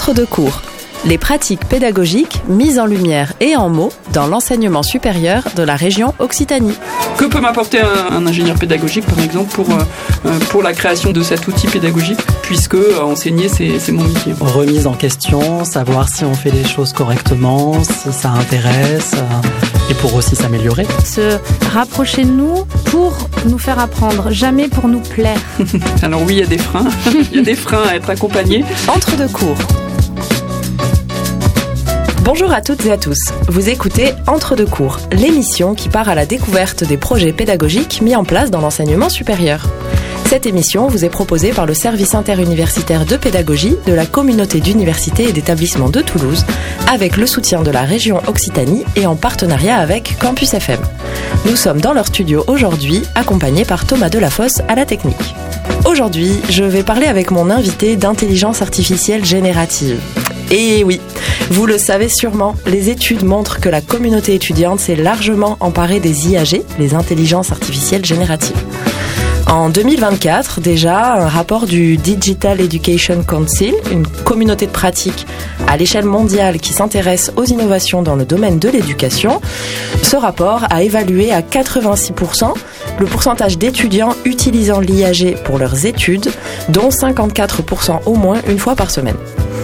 Entre deux cours, les pratiques pédagogiques mises en lumière et en mots dans l'enseignement supérieur de la région Occitanie. Que peut m'apporter un ingénieur pédagogique, par exemple, pour la création de cet outil pédagogique, puisque enseigner, c'est mon métier. Remise en question, savoir si on fait les choses correctement, si ça intéresse, et pour aussi s'améliorer. Se rapprocher de nous pour nous faire apprendre, jamais pour nous plaire. Alors oui, il y a des freins. Il y a des freins à être accompagné. Entre deux cours. Bonjour à toutes et à tous. Vous écoutez Entre deux cours, l'émission qui part à la découverte des projets pédagogiques mis en place dans l'enseignement supérieur. Cette émission vous est proposée par le service interuniversitaire de pédagogie de la communauté d'universités et d'établissements de Toulouse, avec le soutien de la région Occitanie et en partenariat avec Campus FM. Nous sommes dans leur studio aujourd'hui, accompagnés par Thomas Delafosse à la technique. Aujourd'hui, je vais parler avec mon invité d'intelligence artificielle générative. Et oui, vous le savez sûrement, les études montrent que la communauté étudiante s'est largement emparée des IAG, les intelligences artificielles génératives. En 2024, déjà, un rapport du Digital Education Council, une communauté de pratique à l'échelle mondiale qui s'intéresse aux innovations dans le domaine de l'éducation, ce rapport a évalué à 86% le pourcentage d'étudiants utilisant l'IAG pour leurs études, dont 54% au moins une fois par semaine.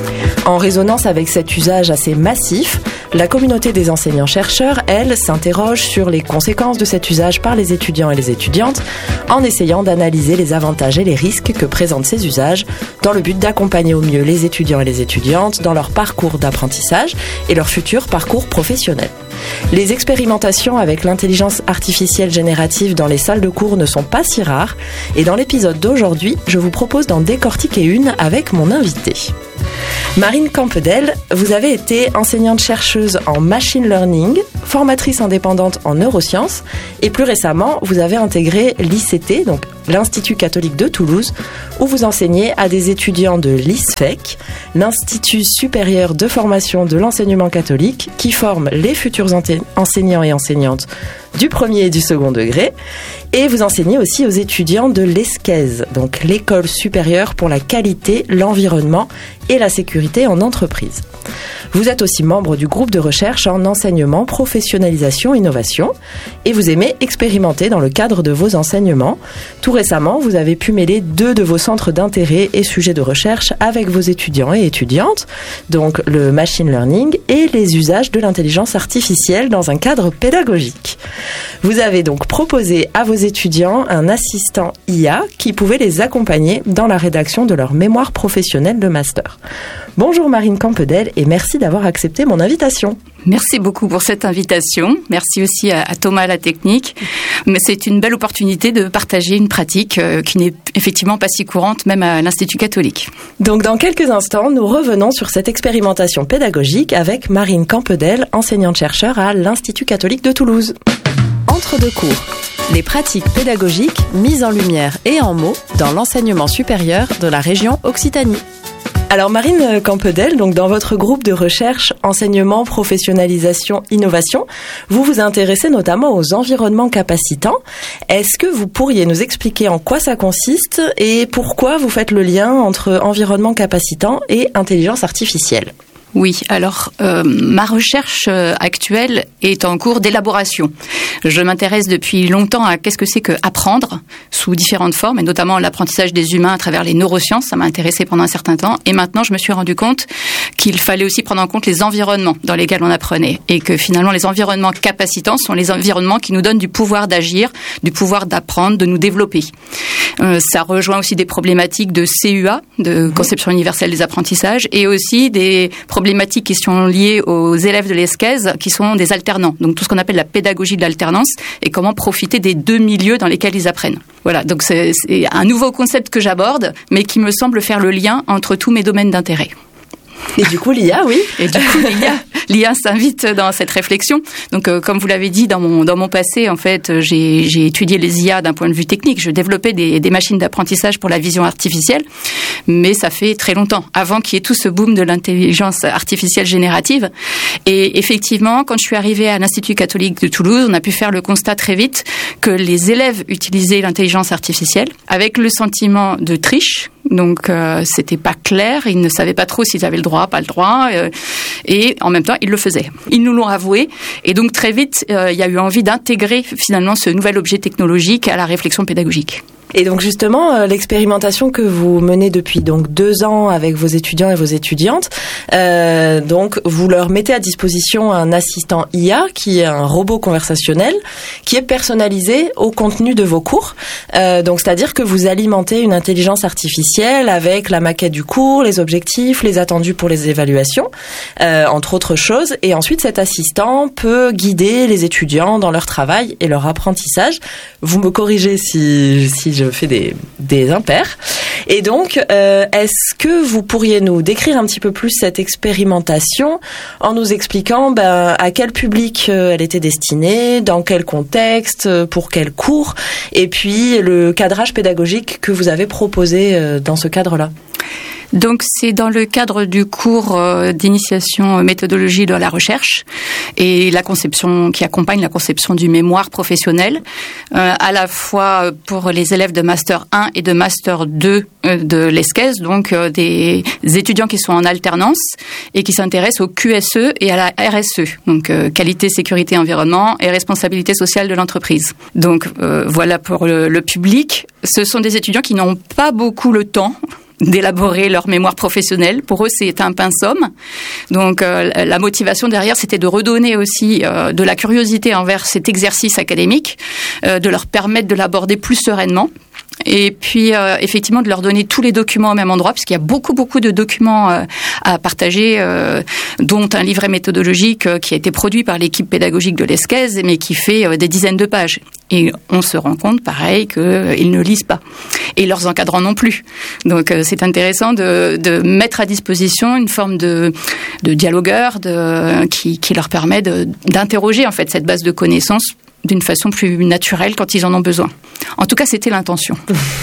En résonance avec cet usage assez massif, la communauté des enseignants-chercheurs, elle, s'interroge sur les conséquences de cet usage par les étudiants et les étudiantes en essayant d'analyser les avantages et les risques que présentent ces usages dans le but d'accompagner au mieux les étudiants et les étudiantes dans leur parcours d'apprentissage et leur futur parcours professionnel. Les expérimentations avec l'intelligence artificielle générative dans les salles de cours ne sont pas si rares et dans l'épisode d'aujourd'hui, je vous propose d'en décortiquer une avec mon invité. Marine Campedel, vous avez été enseignante-chercheuse en machine learning, formatrice indépendante en neurosciences et plus récemment, vous avez intégré l'ICT, donc l'Institut catholique de Toulouse, où vous enseignez à des étudiants de l'ISFEC, l'Institut supérieur de formation de l'enseignement catholique, qui forme les futurs enseignants et enseignantes du premier et du second degré. Et vous enseignez aussi aux étudiants de l'ESCES, donc l'École supérieure pour la qualité, l'environnement et la sécurité en entreprise. Vous êtes aussi membre du groupe de recherche en enseignement, professionnalisation, innovation et vous aimez expérimenter dans le cadre de vos enseignements. Tout récemment, vous avez pu mêler 2 de vos centres d'intérêt et sujets de recherche avec vos étudiants et étudiantes, donc le machine learning et les usages de l'intelligence artificielle dans un cadre pédagogique. Vous avez donc proposé à vos étudiants un assistant IA qui pouvait les accompagner dans la rédaction de leur mémoire professionnelle de master. Bonjour Marine Campedel et merci d'avoir accepté mon invitation. Merci beaucoup pour cette invitation. Merci aussi à Thomas à la technique. Mais c'est une belle opportunité de partager une pratique qui n'est effectivement pas si courante même à l'Institut catholique. Donc dans quelques instants, nous revenons sur cette expérimentation pédagogique avec Marine Campedel, enseignante-chercheur à l'Institut catholique de Toulouse. Entre deux cours, les pratiques pédagogiques mises en lumière et en mots dans l'enseignement supérieur de la région Occitanie. Alors Marine Campedel, donc dans votre groupe de recherche enseignement, professionnalisation, innovation, vous vous intéressez notamment aux environnements capacitants. Est-ce que vous pourriez nous expliquer en quoi ça consiste et pourquoi vous faites le lien entre environnement capacitant et intelligence artificielle ? Oui, alors ma recherche actuelle est en cours d'élaboration. Je m'intéresse depuis longtemps à qu'est-ce que c'est que apprendre sous différentes formes, et notamment l'apprentissage des humains à travers les neurosciences. Ça m'a intéressé pendant un certain temps, et maintenant je me suis rendu compte qu'il fallait aussi prendre en compte les environnements dans lesquels on apprenait, et que finalement les environnements capacitants sont les environnements qui nous donnent du pouvoir d'agir, du pouvoir d'apprendre, de nous développer. Ça rejoint aussi des problématiques de CUA, de conception universelle des apprentissages, et aussi des problématiques qui sont liées aux élèves de l'ESCES, qui sont des alternants. Donc tout ce qu'on appelle la pédagogie de l'alternance et comment profiter des 2 milieux dans lesquels ils apprennent. Voilà, donc c'est un nouveau concept que j'aborde, mais qui me semble faire le lien entre tous mes domaines d'intérêt. Et du coup, l'IA, oui. Et du coup, l'IA s'invite dans cette réflexion. Donc, comme vous l'avez dit, dans mon passé, en fait, j'ai étudié les IA d'un point de vue technique. Je développais des machines d'apprentissage pour la vision artificielle, mais ça fait très longtemps, avant qu'il y ait tout ce boom de l'intelligence artificielle générative. Et effectivement, quand je suis arrivée à l'Institut catholique de Toulouse, on a pu faire le constat très vite que les élèves utilisaient l'intelligence artificielle avec le sentiment de triche, Donc c'était pas clair, ils ne savaient pas trop s'ils avaient le droit, pas le droit, et en même temps ils le faisaient. Ils nous l'ont avoué, et donc très vite il y a eu envie d'intégrer finalement ce nouvel objet technologique à la réflexion pédagogique. Et donc justement, l'expérimentation que vous menez depuis donc 2 ans avec vos étudiants et vos étudiantes, donc vous leur mettez à disposition un assistant IA qui est un robot conversationnel qui est personnalisé au contenu de vos cours. Donc c'est-à-dire que vous alimentez une intelligence artificielle avec la maquette du cours, les objectifs, les attendus pour les évaluations, entre autres choses. Et ensuite, cet assistant peut guider les étudiants dans leur travail et leur apprentissage. Vous me corrigez si je fais des impairs. Et donc, est-ce que vous pourriez nous décrire un petit peu plus cette expérimentation en nous expliquant à quel public elle était destinée, dans quel contexte, pour quel cours, et puis le cadrage pédagogique que vous avez proposé dans ce cadre-là? Donc c'est dans le cadre du cours d'initiation méthodologie de la recherche et la conception qui accompagne la conception du mémoire professionnel, à la fois pour les élèves de Master 1 et de Master 2 de l'ESCES, donc des étudiants qui sont en alternance et qui s'intéressent au QSE et à la RSE, donc qualité, sécurité, environnement et responsabilité sociale de l'entreprise. Donc voilà pour le public. Ce sont des étudiants qui n'ont pas beaucoup le temps d'élaborer leur mémoire professionnelle. Pour eux, c'est un pensum. Donc, la motivation derrière, c'était de redonner aussi de la curiosité envers cet exercice académique, de leur permettre de l'aborder plus sereinement. Et puis, effectivement, de leur donner tous les documents au même endroit, puisqu'il y a beaucoup de documents à partager, dont un livret méthodologique qui a été produit par l'équipe pédagogique de l'ESCES, mais qui fait des dizaines de pages. Et on se rend compte, pareil, qu'ils ne lisent pas. Et leurs encadrants non plus. Donc, c'est intéressant de mettre à disposition une forme de dialogueur qui leur permet d'interroger, en fait, cette base de connaissances d'une façon plus naturelle quand ils en ont besoin. En tout cas, c'était l'intention.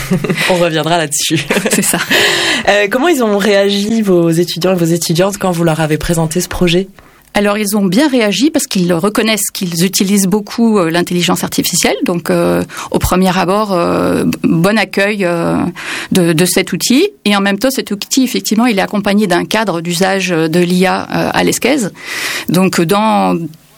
On reviendra là-dessus. C'est ça. Comment ils ont réagi, vos étudiants et vos étudiantes, quand vous leur avez présenté ce projet ? Alors, ils ont bien réagi parce qu'ils reconnaissent qu'ils utilisent beaucoup l'intelligence artificielle. Donc, au premier abord, bon accueil de cet outil. Et en même temps, cet outil, effectivement, il est accompagné d'un cadre d'usage de l'IA à l'ESCES. Donc, dans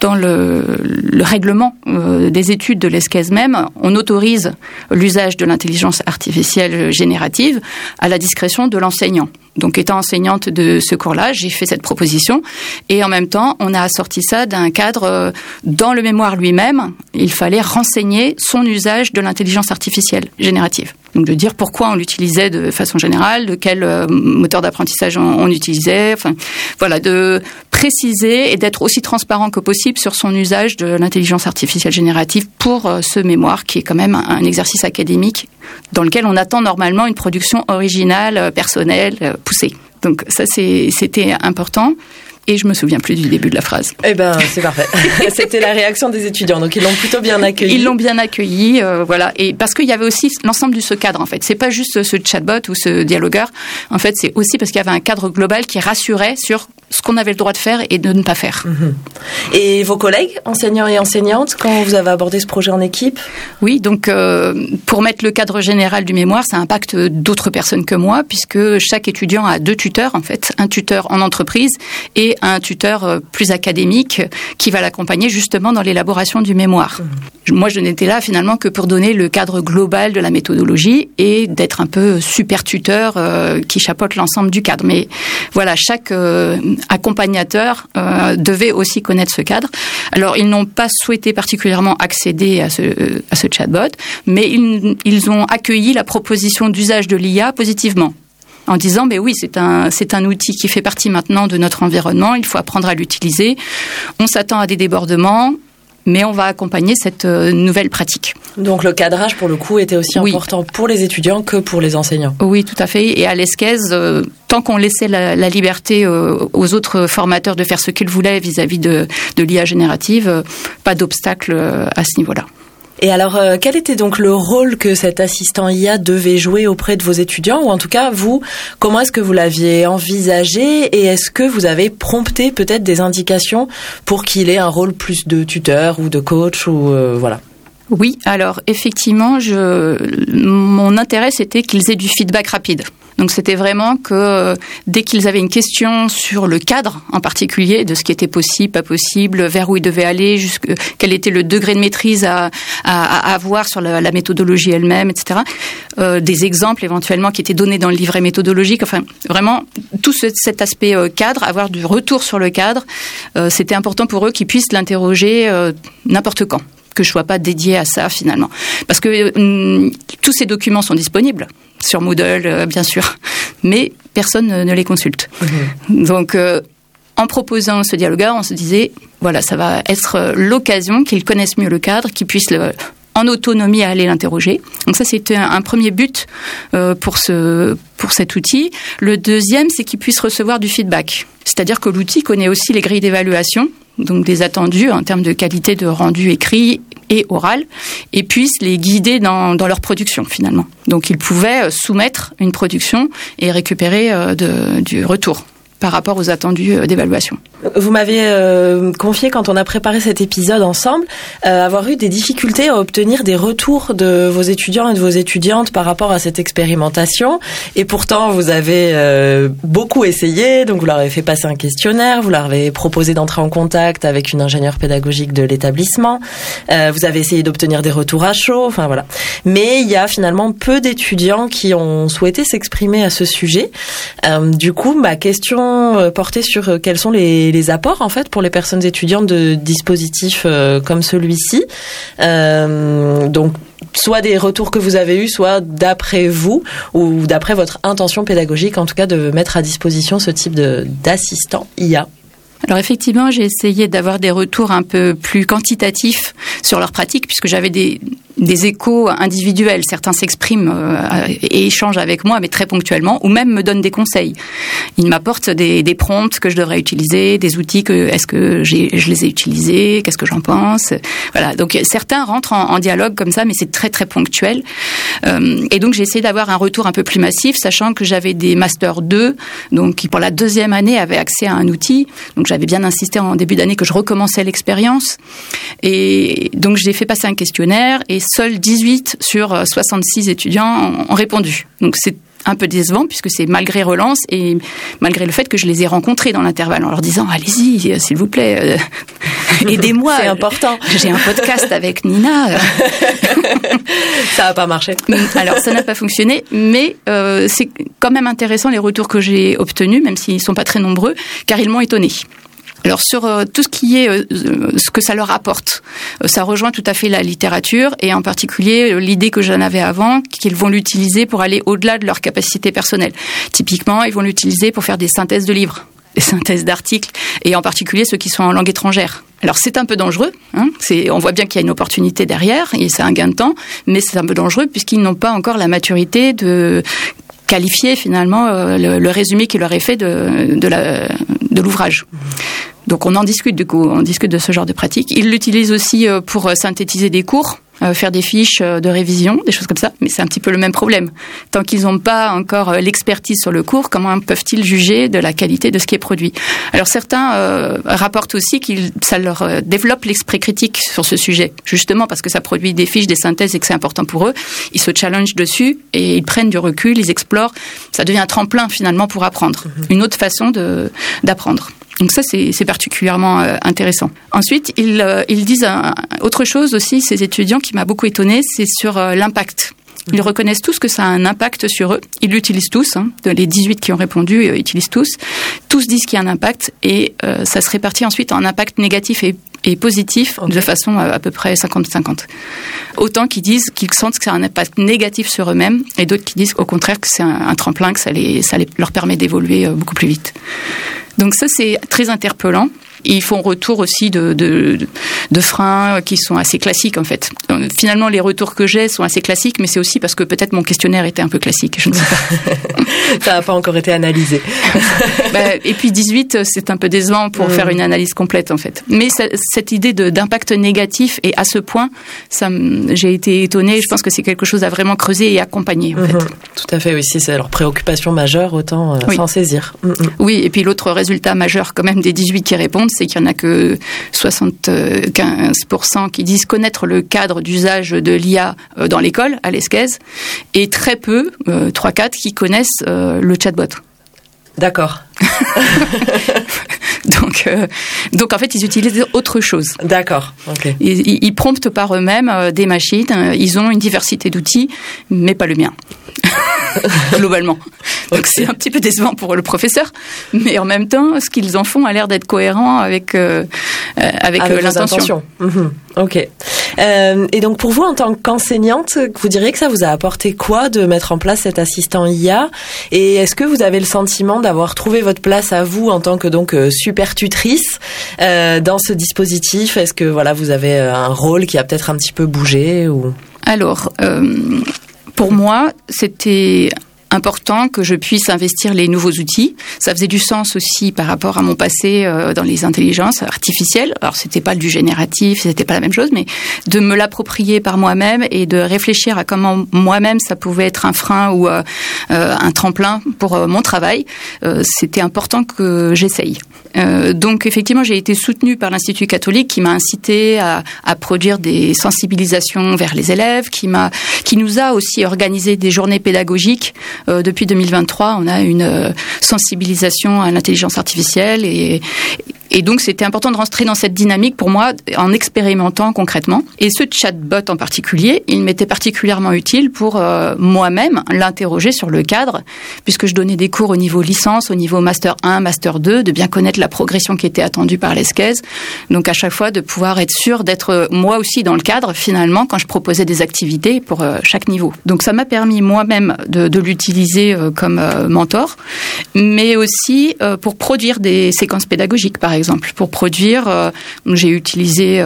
le règlement des études de l'ESCES même, on autorise l'usage de l'intelligence artificielle générative à la discrétion de l'enseignant. Donc, étant enseignante de ce cours-là, j'ai fait cette proposition. Et en même temps, on a assorti ça d'un cadre dans le mémoire lui-même. Il fallait renseigner son usage de l'intelligence artificielle générative. Donc, de dire pourquoi on l'utilisait de façon générale, de quel moteur d'apprentissage on utilisait. Enfin, voilà, de préciser et d'être aussi transparent que possible sur son usage de l'intelligence artificielle générative pour ce mémoire qui est quand même un exercice académique dans lequel on attend normalement une production originale, personnelle, poussée. Donc ça, c'était important. Et je me souviens plus du début de la phrase. Eh ben, c'est parfait. C'était la réaction des étudiants, donc ils l'ont plutôt bien accueilli. Ils l'ont bien accueilli, voilà. Et parce qu'il y avait aussi l'ensemble de ce cadre, en fait. C'est pas juste ce chatbot ou ce dialogueur. En fait, c'est aussi parce qu'il y avait un cadre global qui rassurait sur ce qu'on avait le droit de faire et de ne pas faire. Mmh. Et vos collègues, enseignants et enseignantes, quand vous avez abordé ce projet en équipe ? Oui, donc pour mettre le cadre général du mémoire, ça impacte d'autres personnes que moi, puisque chaque étudiant a 2 tuteurs, en fait. Un tuteur en entreprise et un tuteur plus académique qui va l'accompagner justement dans l'élaboration du mémoire. Moi, je n'étais là finalement que pour donner le cadre global de la méthodologie et d'être un peu super tuteur qui chapeaute l'ensemble du cadre. Mais voilà, chaque accompagnateur devait aussi connaître ce cadre. Alors, ils n'ont pas souhaité particulièrement accéder à ce chatbot, mais ils ont accueilli la proposition d'usage de l'IA positivement. En disant, mais oui, c'est un outil qui fait partie maintenant de notre environnement, il faut apprendre à l'utiliser. On s'attend à des débordements, mais on va accompagner cette nouvelle pratique. Donc le cadrage, pour le coup, était aussi important pour les étudiants que pour les enseignants. Oui, tout à fait. Et à l'ESCES, tant qu'on laissait la liberté aux autres formateurs de faire ce qu'ils voulaient vis-à-vis de l'IA générative, pas d'obstacle à ce niveau-là. Et alors, quel était donc le rôle que cet assistant IA devait jouer auprès de vos étudiants ? Ou en tout cas, vous, comment est-ce que vous l'aviez envisagé ? Et est-ce que vous avez prompté peut-être des indications pour qu'il ait un rôle plus de tuteur ou de coach ou voilà ? Oui, alors effectivement, mon intérêt, c'était qu'ils aient du feedback rapide. Donc c'était vraiment que dès qu'ils avaient une question sur le cadre en particulier, de ce qui était possible, pas possible, vers où ils devaient aller, quel était le degré de maîtrise à avoir sur la méthodologie elle-même, etc. Des exemples éventuellement qui étaient donnés dans le livret méthodologique, enfin vraiment tout cet aspect cadre, avoir du retour sur le cadre, c'était important pour eux qu'ils puissent l'interroger n'importe quand, que je sois pas dédiée à ça finalement, parce que tous ces documents sont disponibles sur Moodle, bien sûr, mais personne ne les consulte. Donc en proposant ce dialogue, on se disait voilà, ça va être l'occasion qu'ils connaissent mieux le cadre, qu'ils puissent en autonomie à aller l'interroger. Donc ça, c'était un premier but pour cet outil. Le deuxième, c'est qu'ils puissent recevoir du feedback. C'est-à-dire que l'outil connaît aussi les grilles d'évaluation, donc des attendus en termes de qualité de rendu écrit et oral, et puissent les guider dans leur production finalement. Donc ils pouvaient soumettre une production et récupérer du retour par rapport aux attendus d'évaluation. Vous m'avez confié, quand on a préparé cet épisode ensemble, avoir eu des difficultés à obtenir des retours de vos étudiants et de vos étudiantes par rapport à cette expérimentation. Et pourtant, vous avez beaucoup essayé. Donc, vous leur avez fait passer un questionnaire, vous leur avez proposé d'entrer en contact avec une ingénieure pédagogique de l'établissement. Vous avez essayé d'obtenir des retours à chaud. Enfin, voilà. Mais il y a finalement peu d'étudiants qui ont souhaité s'exprimer à ce sujet. Du coup, ma question portait sur quels sont les apports en fait pour les personnes étudiantes de dispositifs comme celui-ci. Donc soit des retours que vous avez eus, soit d'après vous ou d'après votre intention pédagogique, en tout cas de mettre à disposition ce type d'assistant IA. Alors effectivement, j'ai essayé d'avoir des retours un peu plus quantitatifs sur leur pratique, puisque j'avais des échos individuels. Certains s'expriment et échangent avec moi, mais très ponctuellement, ou même me donnent des conseils. Ils m'apportent des prompts que je devrais utiliser, des outils est-ce que je les ai utilisés, qu'est-ce que j'en pense. Voilà. Donc certains rentrent en dialogue comme ça, mais c'est très très ponctuel. Et donc j'ai essayé d'avoir un retour un peu plus massif, sachant que j'avais des Master 2, donc qui pour la deuxième année avaient accès à un outil. Donc j'avais bien insisté en début d'année que je recommençais l'expérience. Et donc j'ai fait passer un questionnaire et seuls 18 sur 66 étudiants ont répondu. Donc c'est un peu décevant puisque c'est malgré relance et malgré le fait que je les ai rencontrés dans l'intervalle en leur disant allez-y s'il vous plaît, aidez-moi. C'est important. J'ai un podcast avec Nina. Ça n'a pas marché. Alors ça n'a pas fonctionné, mais c'est quand même intéressant les retours que j'ai obtenus, même s'ils ne sont pas très nombreux, car ils m'ont étonnée. Alors sur tout ce qui est ce que ça leur apporte, ça rejoint tout à fait la littérature et en particulier l'idée que j'en avais avant, qu'ils vont l'utiliser pour aller au-delà de leurs capacités personnelles. Typiquement, ils vont l'utiliser pour faire des synthèses de livres, des synthèses d'articles et en particulier ceux qui sont en langue étrangère. Alors c'est un peu dangereux, hein, on voit bien qu'il y a une opportunité derrière et c'est un gain de temps, mais c'est un peu dangereux puisqu'ils n'ont pas encore la maturité de qualifier finalement le résumé qui leur est fait de l'ouvrage. Donc on en discute du coup, on discute de ce genre de pratique. Ils l'utilisent aussi pour synthétiser des cours, faire des fiches de révision, des choses comme ça, mais c'est un petit peu le même problème. Tant qu'ils n'ont pas encore l'expertise sur le cours, comment peuvent-ils juger de la qualité de ce qui est produit ? Alors certains rapportent aussi que ça leur développe l'esprit critique sur ce sujet, justement parce que ça produit des fiches, des synthèses et que c'est important pour eux. Ils se challengent dessus et ils prennent du recul, ils explorent. Ça devient un tremplin finalement pour apprendre, une autre façon d'apprendre. Donc ça, c'est particulièrement intéressant. Ensuite, ils disent autre chose aussi, ces étudiants, qui m'a beaucoup étonnée, c'est sur l'impact. Ils reconnaissent tous que ça a un impact sur eux. Ils l'utilisent tous. Hein. Les 18 qui ont répondu utilisent tous. Tous disent qu'il y a un impact et ça se répartit ensuite en impact négatif et positif de façon à peu près 50-50. Autant qui disent qu'ils sentent que c'est un impact négatif sur eux-mêmes et d'autres qui disent au contraire que c'est un tremplin, que ça leur permet d'évoluer beaucoup plus vite. Donc ça, c'est très interpellant. Ils font retour aussi de freins qui sont assez classiques, en fait. Finalement, les retours que j'ai sont assez classiques, mais c'est aussi parce que peut-être mon questionnaire était un peu classique, je ne sais pas. Ça n'a pas encore été analysé. Et puis 18, c'est un peu décevant pour faire une analyse complète, en fait. Mais cette idée d'impact négatif, et à ce point, j'ai été étonnée. Je pense que c'est quelque chose à vraiment creuser et accompagner, en fait. Tout à fait, oui, si c'est leur préoccupation majeure, autant s'en saisir. Oui, et puis l'autre résultat majeur quand même des 18 qui répondent, c'est qu'il n'y en a que 75% qui disent connaître le cadre d'usage de l'IA dans l'école, à l'ESCES, et très peu, 3-4, qui connaissent le chatbot. D'accord. Donc en fait, ils utilisent autre chose. D'accord. Okay. Ils promptent par eux-mêmes des machines. Ils ont une diversité d'outils, mais pas le mien. Globalement. Donc c'est un petit peu décevant pour le professeur, mais en même temps, ce qu'ils en font a l'air d'être cohérent avec l'intention. Ok. Et donc pour vous, en tant qu'enseignante, vous diriez que ça vous a apporté quoi de mettre en place cet assistant IA? Et est-ce que vous avez le sentiment d'avoir trouvé votre place à vous en tant que super tutrice dans ce dispositif? Est-ce que vous avez un rôle qui a peut-être un petit peu bougé ou... Alors, pour moi, c'était important que je puisse investir les nouveaux outils. Ça faisait du sens aussi par rapport à mon passé dans les intelligences artificielles. Alors, c'était pas du génératif, c'était pas la même chose, mais de me l'approprier par moi-même et de réfléchir à comment moi-même ça pouvait être un frein ou un tremplin pour mon travail. C'était important que j'essaye. Donc, effectivement, j'ai été soutenue par l'Institut catholique qui m'a incité à produire des sensibilisations vers les élèves, qui nous a aussi organisé des journées pédagogiques. Depuis 2023, on a une sensibilisation à l'intelligence artificielle et donc c'était important de rentrer dans cette dynamique pour moi en expérimentant concrètement. Et ce chatbot en particulier, il m'était particulièrement utile pour moi-même l'interroger sur le cadre, puisque je donnais des cours au niveau licence, au niveau master 1, master 2, de bien connaître la progression qui était attendue par l'ESCES. Donc à chaque fois de pouvoir être sûr d'être moi aussi dans le cadre finalement quand je proposais des activités pour chaque niveau. Donc ça m'a permis moi-même de l'utiliser comme mentor, mais aussi pour produire des séquences pédagogiques par exemple. Pour produire, j'ai utilisé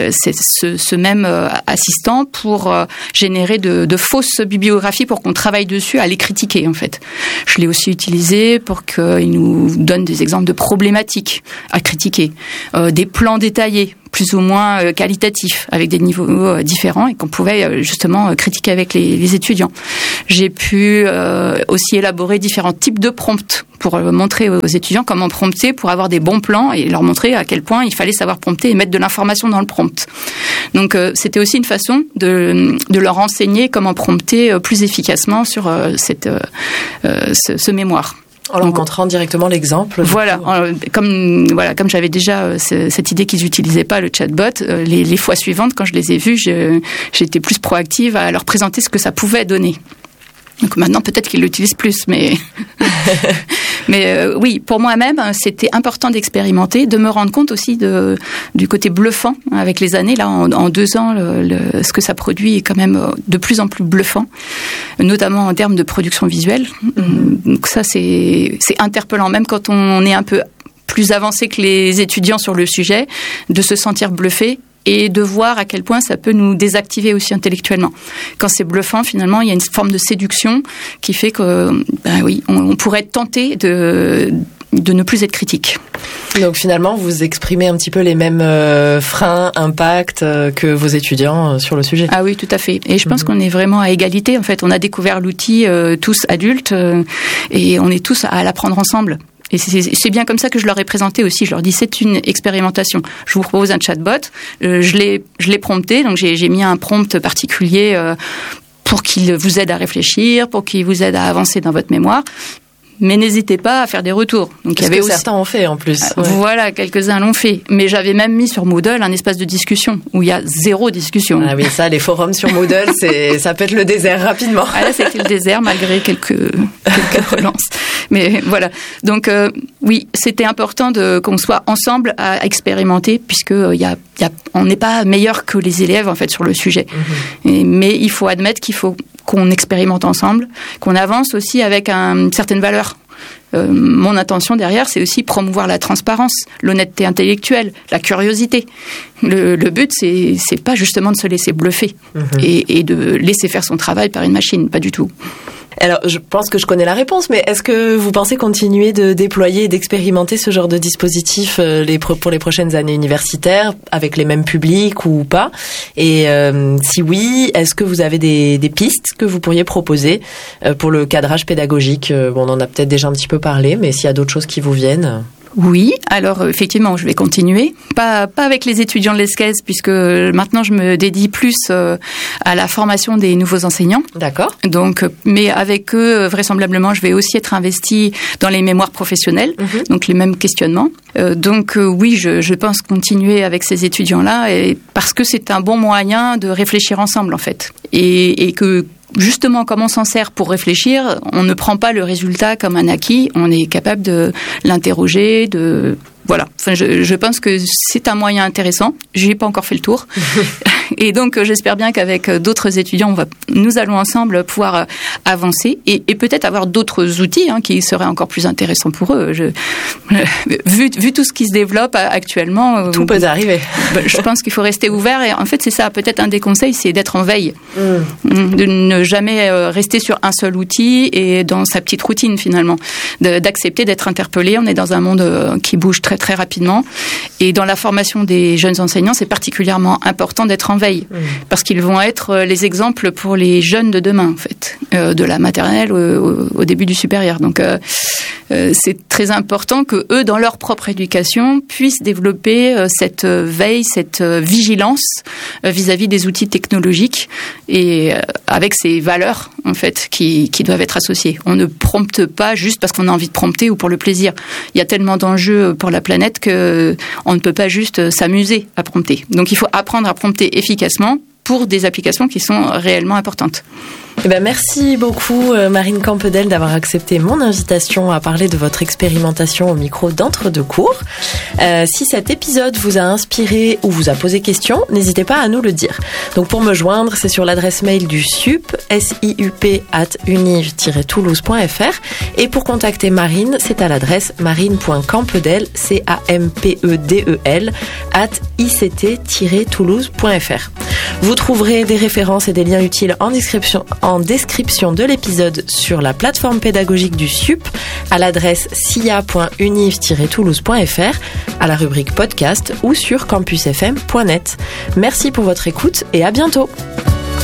ce même assistant pour générer de fausses bibliographies pour qu'on travaille dessus, à les critiquer en fait. Je l'ai aussi utilisé pour qu'il nous donne des exemples de problématiques à critiquer, des plans détaillés, plus ou moins qualitatifs, avec des niveaux différents et qu'on pouvait justement critiquer avec les étudiants. J'ai pu aussi élaborer différents types de prompts pour montrer aux étudiants comment prompter pour avoir des bons plans et leur montrer à quel point il fallait savoir prompter et mettre de l'information dans le prompt. Donc c'était aussi une façon de leur enseigner comment prompter plus efficacement sur ce mémoire. En leur montrant directement l'exemple. Voilà, comme j'avais déjà cette idée qu'ils n'utilisaient pas le chatbot, les fois suivantes, quand je les ai vus, j'étais plus proactive à leur présenter ce que ça pouvait donner. Donc maintenant, peut-être qu'ils l'utilisent plus, mais oui, pour moi-même, c'était important d'expérimenter, de me rendre compte aussi du côté bluffant avec les années. Là, en 2 ans, ce que ça produit est quand même de plus en plus bluffant, notamment en termes de production visuelle. Donc ça, c'est interpellant, même quand on est un peu plus avancé que les étudiants sur le sujet, de se sentir bluffé et de voir à quel point ça peut nous désactiver aussi intellectuellement. Quand c'est bluffant, finalement, il y a une forme de séduction qui fait que, on pourrait être tenté de ne plus être critique. Donc finalement, vous exprimez un petit peu les mêmes freins, impacts que vos étudiants sur le sujet. Ah oui, tout à fait. Et je pense qu'on est vraiment à égalité. En fait, on a découvert l'outil tous adultes et on est tous à l'apprendre ensemble. Et c'est bien comme ça que je leur ai présenté aussi. Je leur dis, c'est une expérimentation. Je vous propose un chatbot. Je l'ai prompté. Donc, j'ai mis un prompt particulier pour qu'il vous aide à réfléchir, pour qu'il vous aide à avancer dans votre mémoire. Mais n'hésitez pas à faire des retours. Donc, il y avait aussi... certains ont fait en plus. Ouais. Voilà, quelques-uns l'ont fait. Mais j'avais même mis sur Moodle un espace de discussion où il y a 0 discussion. Ah oui, ça, les forums sur Moodle, ça peut être le désert rapidement. Ah là, c'était le désert malgré quelques relances. Mais voilà. Donc oui, c'était important qu'on soit ensemble à expérimenter puisque on n'est pas meilleur que les élèves en fait sur le sujet. Mais il faut admettre qu'il faut qu'on expérimente ensemble, qu'on avance aussi avec une certaine valeur. Mon intention derrière, c'est aussi promouvoir la transparence, l'honnêteté intellectuelle, la curiosité. Le but, c'est pas justement de se laisser bluffer et de laisser faire son travail par une machine, pas du tout. Alors, je pense que je connais la réponse, mais est-ce que vous pensez continuer de déployer et d'expérimenter ce genre de dispositif pour les prochaines années universitaires, avec les mêmes publics ou pas? Et si oui, est-ce que vous avez des pistes que vous pourriez proposer pour le cadrage pédagogique? On en a peut-être déjà un petit peu parlé, mais s'il y a d'autres choses qui vous viennent... Oui, alors effectivement, je vais continuer. Pas avec les étudiants de l'ESCES, puisque maintenant je me dédie plus à la formation des nouveaux enseignants. D'accord. Donc, mais avec eux, vraisemblablement, je vais aussi être investie dans les mémoires professionnelles, donc les mêmes questionnements. Oui, je pense continuer avec ces étudiants-là, parce que c'est un bon moyen de réfléchir ensemble, en fait. Et que justement, comme on s'en sert pour réfléchir, on ne prend pas le résultat comme un acquis, on est capable de l'interroger, voilà. Enfin, je pense que c'est un moyen intéressant. Je n'ai pas encore fait le tour. Et donc, j'espère bien qu'avec d'autres étudiants, nous allons ensemble pouvoir avancer et peut-être avoir d'autres outils qui seraient encore plus intéressants pour eux. Vu tout ce qui se développe actuellement... Tout peut arriver. Je pense qu'il faut rester ouvert. Et en fait, c'est ça. Peut-être un des conseils, c'est d'être en veille. De ne jamais rester sur un seul outil et dans sa petite routine, finalement. D'accepter d'être interpellé. On est dans un monde qui bouge très, très rapidement. Et dans la formation des jeunes enseignants, c'est particulièrement important d'être en veille. Parce qu'ils vont être les exemples pour les jeunes de demain, en fait. De la maternelle au début du supérieur. Donc, c'est très important que eux, dans leur propre éducation, puissent développer cette veille, cette vigilance vis-à-vis des outils technologiques et avec ces valeurs, en fait, qui doivent être associées. On ne prompte pas juste parce qu'on a envie de prompter ou pour le plaisir. Il y a tellement d'enjeux pour la planète que on ne peut pas juste s'amuser à prompter. Donc, il faut apprendre à prompter efficacement pour des applications qui sont réellement importantes. Merci beaucoup Marine Campedel d'avoir accepté mon invitation à parler de votre expérimentation au micro d'Entre-deux-cours. Si cet épisode vous a inspiré ou vous a posé question, n'hésitez pas à nous le dire. Donc pour me joindre, c'est sur l'adresse mail du SIUP, siup@univ-toulouse.fr, et pour contacter Marine, c'est à l'adresse marine.campedel, campedel, @ict-toulouse.fr. Vous trouverez des références et des liens utiles en description de l'épisode sur la plateforme pédagogique du SIUP à l'adresse sia.univ-toulouse.fr, à la rubrique podcast ou sur campusfm.net. Merci pour votre écoute et à bientôt.